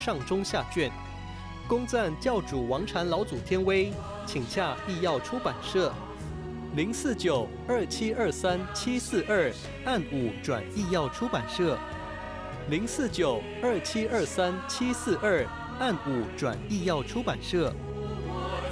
上中下卷。恭赞教主王禅老祖天威，请洽义耀出版社049-2723-742按5转义耀出版社049-2723-742按5转义耀出版社。